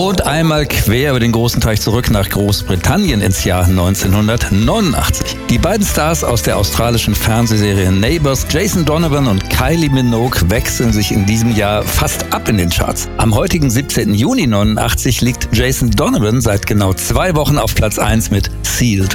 Und einmal quer über den großen Teich zurück nach Großbritannien ins Jahr 1989. Die beiden Stars aus der australischen Fernsehserie Neighbours, Jason Donovan und Kylie Minogue, wechseln sich in diesem Jahr fast ab in den Charts. Am heutigen 17. Juni 89 liegt Jason Donovan seit genau 2 Wochen auf Platz 1 mit Sealed.